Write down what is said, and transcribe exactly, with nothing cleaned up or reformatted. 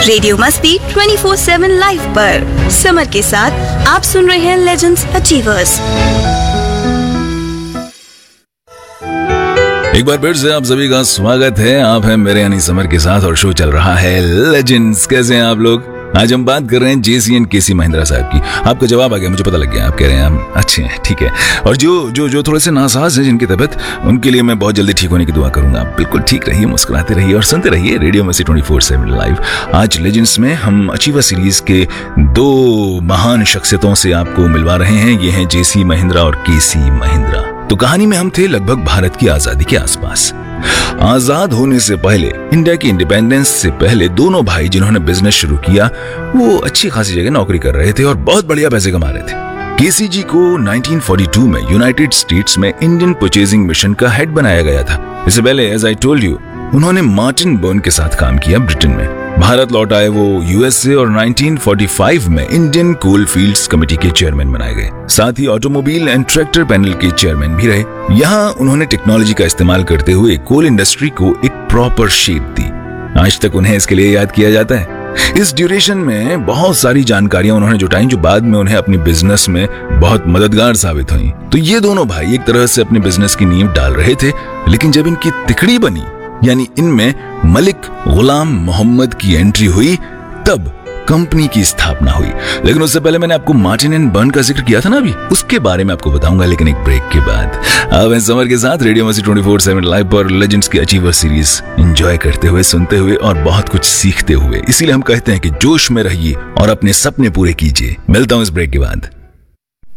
Radio मस्ती twenty four seven live पर summer के साथ आप सुन रहे हैं लेजेंड्स अचीवर्स। एक बार फिर से आप सभी का स्वागत है। आप हैं मेरे यानी समर के साथ और शो चल रहा है लेजेंड्स। कैसे हैं आप लोग? आज हम बात कर रहे हैं जेसी एंड केसी महिंद्रा साहब की। आपका जवाब आ गया, मुझे पता लग गया। आप कह रहे हैं हम अच्छे हैं, ठीक है। और जो जो जो थोड़े से नासाज हैं जिनकी तबीयत, उनके लिए मैं बहुत जल्दी ठीक होने की दुआ करूंगा। आप बिल्कुल ठीक रहिए, मुस्कुराते रहिए और सुनते रहिए रेडियो मस्ती ट्वेंटी फोर सेवन लाइव। आज लेजेंड्स में हम अचीवर सीरीज के दो महान शख्सियतों से आपको मिलवा रहे हैं। ये हैं जेसी महिंद्रा और केसी महिंद्रा। तो कहानी में हम थे लगभग भारत की आजादी के आसपास। आजाद होने से पहले, इंडिया की इंडिपेंडेंस से पहले, दोनों भाई जिन्होंने बिजनेस शुरू किया वो अच्छी खासी जगह नौकरी कर रहे थे और बहुत बढ़िया पैसे कमा रहे थे। केसी जी को नाइनटीन फोर्टी टू में यूनाइटेड स्टेट्स में इंडियन परचेजिंग मिशन का हेड बनाया गया था। इससे पहले एज आई टोल्ड यू, उन्होंने मार्टिन बर्न के साथ काम किया ब्रिटेन में। भारत लौट आए वो यूएसए और नाइनटीन फोर्टी फाइव में इंडियन कोल फील्ड्स कमेटी के चेयरमैन बनाए गए। साथ ही ऑटोमोबाइल एंड ट्रैक्टर पैनल के चेयरमैन भी रहे। यहाँ उन्होंने टेक्नोलॉजी का इस्तेमाल करते हुए कोल इंडस्ट्री को एक प्रॉपर शेप दी। आज तक उन्हें इसके लिए याद किया जाता है। इस ड्यूरेशन में बहुत सारी जानकारियां उन्होंने जुटाई जो बाद में उन्हें अपनी बिजनेस में बहुत मददगार साबित हुई। तो ये दोनों भाई एक तरह से अपने बिजनेस की नींव डाल रहे थे, लेकिन जब इनकी तिकड़ी बनी, यानी इनमें मलिक गुलाम मोहम्मद की एंट्री हुई, तब कंपनी की स्थापना हुई। लेकिन उससे पहले मैंने आपको मार्टिन एंड बर्न का जिक्र किया था ना, अभी उसके बारे में आपको बताऊंगा, लेकिन एक ब्रेक के बाद। अब समर के साथ रेडियो मस्ती ट्वेंटी फोर सेवन लाइव पर लेजेंड्स की अचीवर सीरीज एंजॉय करते हुए, सुनते हुए और बहुत कुछ सीखते हुए। इसीलिए हम कहते हैं कि जोश में रहिए और अपने सपने पूरे कीजिए। मिलता हूं इस ब्रेक के बाद।